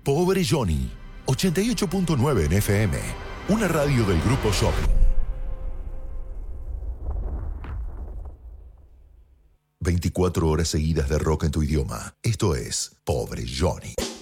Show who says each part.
Speaker 1: Pobre Johnny, 88.9 en FM, una radio del Grupo Shopping. 24 horas seguidas de rock en tu idioma. Esto es Pobre Johnny.